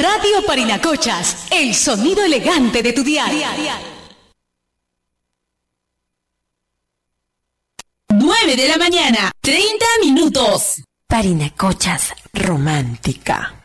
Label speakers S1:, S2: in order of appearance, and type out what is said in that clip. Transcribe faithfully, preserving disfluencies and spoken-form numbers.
S1: Radio Parinacochas, el sonido elegante de tu dial.
S2: nueve de la mañana, treinta minutos.
S3: Parinacochas romántica.